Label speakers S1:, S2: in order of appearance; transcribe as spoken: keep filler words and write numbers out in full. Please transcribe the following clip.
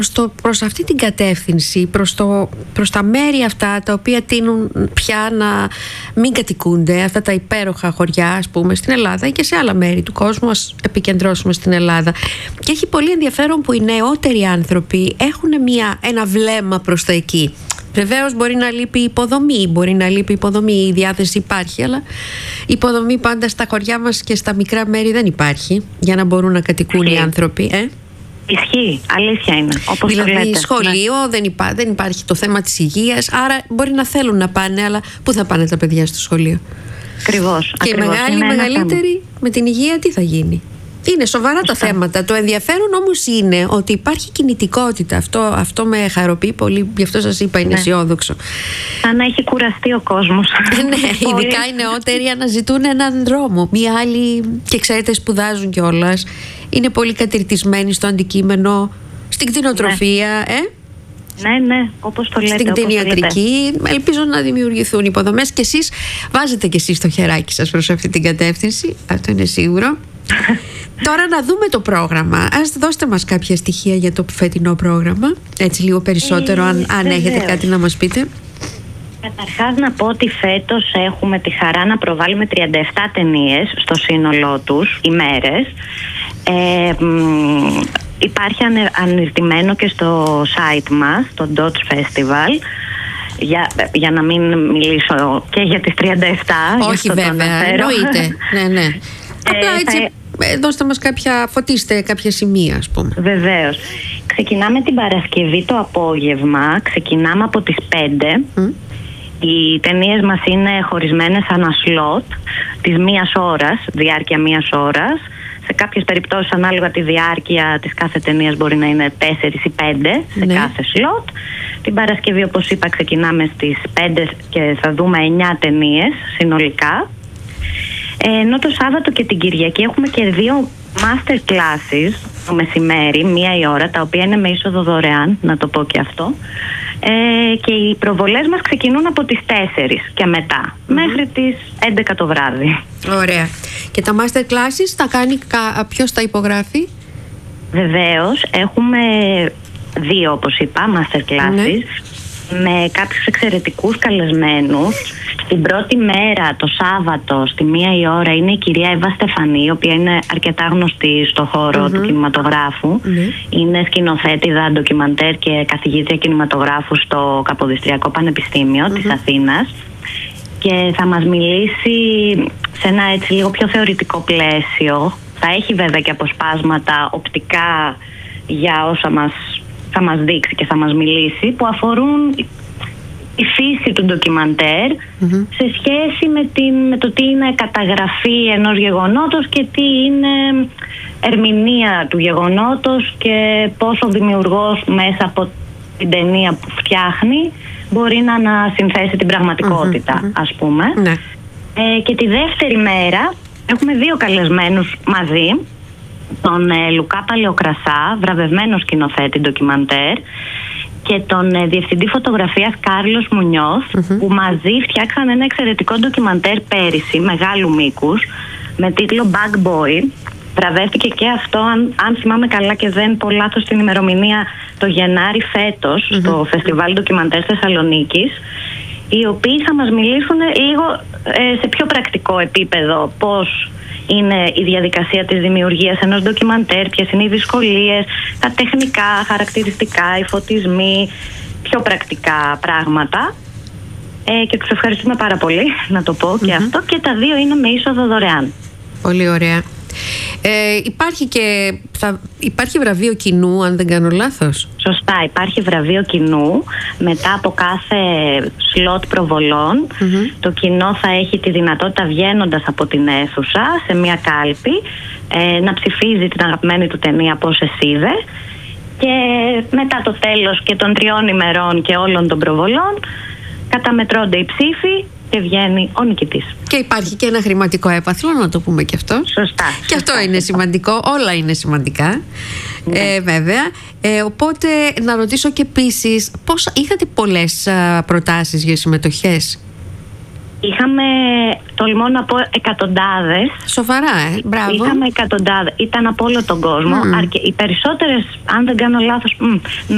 S1: Στο, προς αυτή την κατεύθυνση, προς, το, προς τα μέρη αυτά τα οποία τείνουν πια να μην κατοικούνται, αυτά τα υπέροχα χωριά, ας πούμε, στην Ελλάδα ή και σε άλλα μέρη του κόσμου, ας επικεντρώσουμε στην Ελλάδα. Και έχει πολύ ενδιαφέρον που οι νεότεροι άνθρωποι έχουν μια, ένα βλέμμα προς τα εκεί. Βεβαίως μπορεί να λείπει η υποδομή, μπορεί να λείπει η υποδομή, η διάθεση υπάρχει, αλλά η υποδομή πάντα στα χωριά μας και στα μικρά μέρη δεν υπάρχει για να μπορούν να κατοικούν οι άνθρωποι. Ε?
S2: Ισχύει, αλήθεια είναι. Όπως
S1: δηλαδή,
S2: το λέτε.
S1: σχολείο, ναι. δεν, υπά, δεν υπάρχει το θέμα της υγείας, άρα μπορεί να θέλουν να πάνε, αλλά πού θα πάνε τα παιδιά στο σχολείο?
S2: Ακριβώς.
S1: Και
S2: ακριβώς.
S1: η μεγάλη, μεγαλύτερη με την υγεία τι θα γίνει? Είναι σοβαρά Φωστά. τα θέματα. Το ενδιαφέρον όμως είναι ότι υπάρχει κινητικότητα. Αυτό, αυτό με χαροποιεί πολύ, γι' αυτό σας είπα είναι ναι. αισιόδοξο.
S2: Σαν να έχει κουραστεί ο κόσμος.
S1: Ναι, ειδικά οι νεότεροι αναζητούν έναν δρόμο. Μία άλλη, και ξέρετε, σπουδάζουν κιόλας. Είναι πολύ κατηρτισμένοι στο αντικείμενο, στην κτηνοτροφία,
S2: ναι.
S1: ε?
S2: Ναι, ναι, όπως το λέτε.
S1: Στην κτηνιατρική. Ελπίζω να δημιουργηθούν υποδομές και εσείς βάζετε κι εσείς το χεράκι σας προς αυτή την κατεύθυνση. Αυτό είναι σίγουρο. Τώρα να δούμε το πρόγραμμα. Ας δώστε μας κάποια στοιχεία για το φετινό πρόγραμμα, έτσι λίγο περισσότερο, ε, αν, αν έχετε κάτι να μας πείτε.
S2: Καταρχάς να πω ότι φέτος έχουμε τη χαρά να προβάλλουμε τριάντα επτά ταινίες στο σύνολό τους, ημέρες. Ε, μ, υπάρχει ανε, αναρτημένο και στο site μας, το Dodge Festival, για, για να μην μιλήσω και για τις τριάντα επτά.
S1: Όχι βέβαια, εννοείται. ναι, ναι. Απλά έτσι θα... δώστε μας κάποια, φωτίστε κάποια σημεία, ας πούμε.
S2: Βεβαίως. Ξεκινάμε την Παρασκευή το απόγευμα, ξεκινάμε από τις πέντε. Mm. Οι ταινίες μας είναι χωρισμένες ανά σλότ της μίας ώρας, διάρκεια μίας ώρας. Σε κάποιες περιπτώσεις, ανάλογα τη διάρκεια της κάθε ταινίας, μπορεί να είναι τέσσερις ή πέντε σε ναι. κάθε σλότ. Την Παρασκευή, όπως είπα, ξεκινάμε στις πέντε και θα δούμε εννιά ταινίες συνολικά. Ενώ το Σάββατο και την Κυριακή έχουμε και δύο master classes το μεσημέρι, μία η ώρα, τα οποία είναι με είσοδο δωρεάν, να το πω και αυτό. Ε, και οι προβολές μας ξεκινούν από τις τέσσερις και μετά, mm-hmm. μέχρι τις έντεκα το βράδυ.
S1: Ωραία. Και τα master classes θα κάνει, ποιος τα υπογράφει?
S2: Βεβαίως, έχουμε δύο, όπως είπα, master classes, mm-hmm. με κάποιους εξαιρετικούς καλεσμένους. Την πρώτη μέρα, το Σάββατο, στη μία η ώρα, είναι η κυρία Εύα Στεφανή, η οποία είναι αρκετά γνωστή στο χώρο mm-hmm. του κινηματογράφου. Mm-hmm. Είναι σκηνοθέτηδα, ντοκιμαντέρ και καθηγήτρια κινηματογράφου στο Καποδιστριακό Πανεπιστήμιο mm-hmm. της Αθήνας. Και θα μας μιλήσει σε ένα έτσι λίγο πιο θεωρητικό πλαίσιο. Θα έχει βέβαια και αποσπάσματα οπτικά για όσα μας, θα μας δείξει και θα μας μιλήσει, που αφορούν η φύση του ντοκιμαντέρ mm-hmm. σε σχέση με, την, με το τι είναι καταγραφή ενός γεγονότος και τι είναι ερμηνεία του γεγονότος και πόσο ο δημιουργός μέσα από την ταινία που φτιάχνει μπορεί να ανασυνθέσει την πραγματικότητα, mm-hmm. ας πούμε.
S1: Ναι.
S2: Ε, και τη δεύτερη μέρα έχουμε δύο καλεσμένους μαζί. Τον ε, Λουκά Παλαιοκρασά, βραβευμένο σκηνοθέτη ντοκιμαντέρ, και τον ε, διευθυντή φωτογραφίας Κάρλος Μουνιώθ, mm-hmm. που μαζί φτιάξαν ένα εξαιρετικό ντοκιμαντέρ πέρυσι, μεγάλου μήκους, με τίτλο Bug Boy. Βραβεύτηκε και αυτό, αν, αν θυμάμαι καλά και δεν πω λάθος στην ημερομηνία, το Γενάρη φέτος, mm-hmm. στο Φεστιβάλ Ντοκιμαντέρ Θεσσαλονίκης, οι οποίοι θα μας μιλήσουν λίγο ε, σε πιο πρακτικό επίπεδο πώς είναι η διαδικασία της δημιουργίας ενός ντοκιμαντέρ, ποιες είναι οι δυσκολίες, τα τεχνικά, χαρακτηριστικά, οι φωτισμοί, πιο πρακτικά πράγματα. Ε, και τους ευχαριστούμε πάρα πολύ, να το πω και mm-hmm. αυτό. Και τα δύο είναι με είσοδο δωρεάν.
S1: Πολύ ωραία. Ε, υπάρχει και θα, υπάρχει βραβείο κοινού, αν δεν κάνω λάθος.
S2: Σωστά, υπάρχει βραβείο κοινού μετά από κάθε σλότ προβολών. Mm-hmm. Το κοινό θα έχει τη δυνατότητα, βγαίνοντας από την αίθουσα σε μια κάλπη, ε, να ψηφίζει την αγαπημένη του ταινία από όσες είδε, και μετά το τέλος και των τριών ημερών και όλων των προβολών καταμετρώνται οι ψήφοι και βγαίνει ο νικητής.
S1: Και υπάρχει και ένα χρηματικό έπαθλο, να το πούμε και αυτό.
S2: Σωστά.
S1: Και αυτό είναι σημαντικό. Όλα είναι σημαντικά. Ναι. Ε, βέβαια. Ε, οπότε να ρωτήσω και επίσης, πώς είχατε πολλές α, προτάσεις για συμμετοχές?
S2: Είχαμε, τολμώ να πω, εκατοντάδες.
S1: Σοβαρά, ε, μπράβο.
S2: Είχαμε εκατοντάδες. Ήταν από όλο τον κόσμο. Mm. Αρκε... Οι περισσότερες, αν δεν κάνω λάθος, μ,